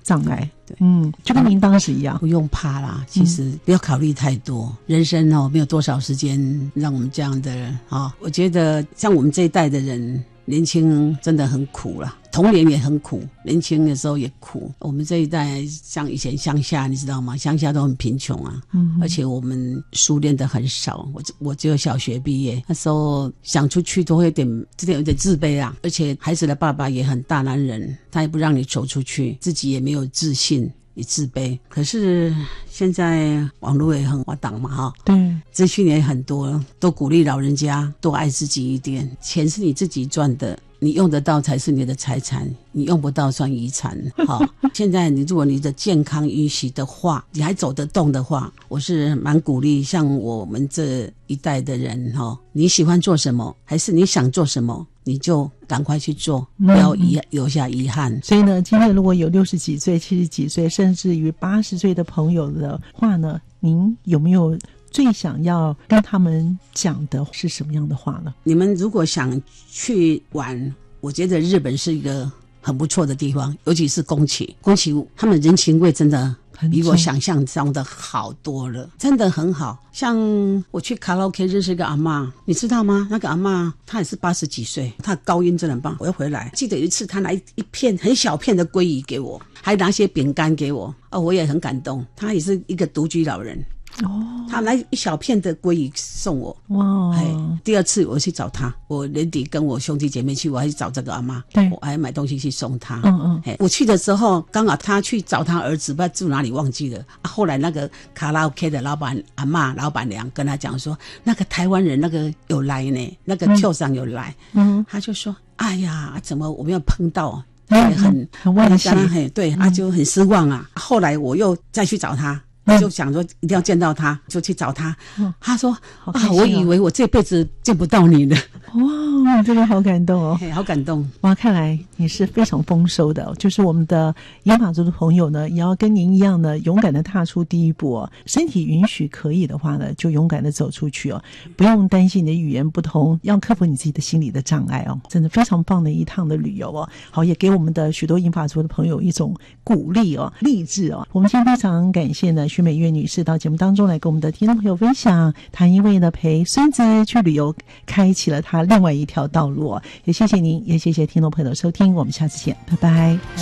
障碍。 对， 就跟您当时一样， 不用怕啦。其实不要考虑太多，人生没有多少时间让我们这样的人我觉得像我们这一代的人，年轻真的很苦啦，童年也很苦，年轻的时候也苦。我们这一代像以前乡下，你知道吗？乡下都很贫穷啊，而且我们书练得很少。我只有小学毕业，那时候想出去都会有点自卑啊。而且孩子的爸爸也很大男人，他也不让你走出去，自己也没有自信，也自卑。可是现在网络也很发达嘛，对，资讯也很多，都鼓励老人家多爱自己一点。钱是你自己赚的，你用得到才是你的财产，你用不到算遗产。现在如果你的健康允许的话，你还走得动的话，我是蛮鼓励像我们这一代的人你喜欢做什么，还是你想做什么，你就赶快去做，不要留下遗憾。 所以呢，今天如果有60几岁、70几岁，甚至于80岁的朋友的话呢，您有没有最想要跟他们讲的是什么样的话呢？ 你们如果想去玩，我觉得日本是一个很不错的地方，尤其是宫崎他们人情味真的比我想象中的好多了，真的很好。像我去卡拉 OK 认识一个阿嬷，你知道吗？那个阿嬷她也是80几岁，她的高音真的很棒。我又回来，记得有一次她拿一片很小片的鲑鱼给我，还拿些饼干给我，我也很感动。她也是一个独居老人。他拿一小片的鲑鱼送我。第二次我去找他，我年底跟我兄弟姐妹去，我还去找这个阿嬷，我还买东西去送他。我去的时候刚好他去找他儿子，不知道住哪里忘记了。后来那个卡拉 OK 的老板阿嬷老板娘跟他讲说，那个台湾人那个有来呢，那个邱上有来。他就说哎呀，怎么我没有碰到，很惋惜。对，就很失望啊。后来我又再去找他，就想说一定要见到他，就去找他。他说我以为我这辈子见不到你了。 哇，真的好感动哦， 好感动。 哇，看来你是非常丰收的。就是我们的银发族的朋友呢，也要跟您一样呢，勇敢的踏出第一步身体允许可以的话呢，就勇敢的走出去不用担心你的语言不同，要克服你自己的心理的障碍真的非常棒的一趟的旅游好，也给我们的许多银发族的朋友一种鼓励励志我们今天非常感谢呢徐美月女士到节目当中来跟我们的听众朋友分享，她因为呢陪孙子去旅游，开启了她另外一条道路也谢谢您，也谢谢听众朋友的收听，我们下次见，拜拜。